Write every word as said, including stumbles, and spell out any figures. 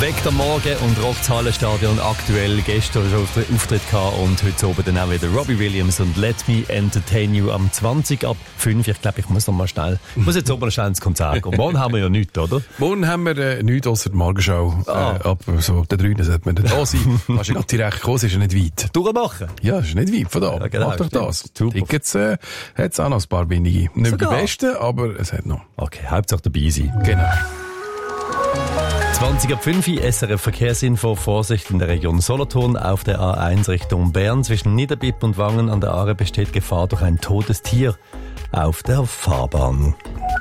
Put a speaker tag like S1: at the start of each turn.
S1: Weckt am Morgen und rockt das Hallenstadion aktuell. Gestern schon Auftritt gehabt und heute oben dann auch wieder Robbie Williams und Let Me Entertain You am zwanzig ab fünf. Ich glaube, ich muss noch mal schnell, ich muss jetzt oben schnell ins Konzert. Und morgen haben wir ja nichts, oder?
S2: Morgen haben wir äh, nichts ausser die Morgenschau.
S1: Ah.
S2: Äh, ab so der drei sollte man da sein. Kannst du gerade direkt kommen, es ist ja nicht weit.
S1: Durchmachen?
S2: Ja, es ist nicht weit von da.
S1: Ja, genau,
S2: Mach doch
S1: stimmt.
S2: das.
S1: Super.
S2: Tickets äh, hat es auch noch ein paar wenige. Nicht
S1: Sogar?
S2: die besten, aber es hat noch.
S1: Okay, Hauptsache dabei sein.
S2: Genau.
S1: zwanzig ab fünf, S R F Verkehrsinfo, Vorsicht in der Region Solothurn auf der A eins Richtung Bern. Zwischen Niederbipp und Wangen an der Aare besteht Gefahr durch ein totes Tier auf der Fahrbahn.